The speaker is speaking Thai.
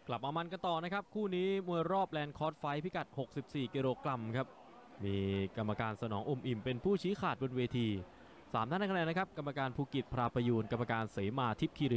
กลับมามันกันต่อนะครับคู่นี้มวยรอบแลนด์คอร์สไฟพิกัด64กิโลกรัมครับมีกรรมการสนองอมอิ่มเป็นผู้ชี้ขาดบนเวที3ท่านในคะแนนนะครับกรรมการภูกิจพราประยูนกรรมการเสมาทิพย์คีรี